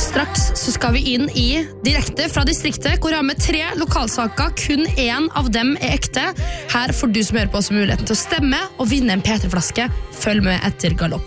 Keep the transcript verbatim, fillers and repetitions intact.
Straks så skal vi inn i direkte fra distriktet, hvor jeg har med tre lokalsaker. Kun en av dem er ekte. Her får du som hører på oss muligheten til å stemme og vinne en P tre-flaske. Følg med etter galopp.